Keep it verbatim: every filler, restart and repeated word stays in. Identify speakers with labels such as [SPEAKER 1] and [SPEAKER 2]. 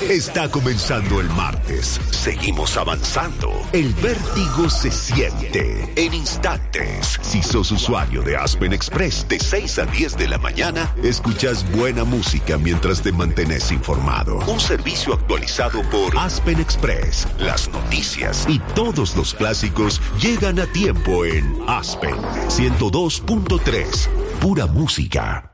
[SPEAKER 1] Está comenzando el martes. Seguimos avanzando. El vértigo se siente en instantes. Si sos usuario de Aspen Express de seis a diez de la mañana, escuchas buena música mientras te mantenés informado. Un servicio actualizado por Aspen Express. Las noticias y todos los clásicos llegan a tiempo en Aspen ciento dos punto tres. Pura música.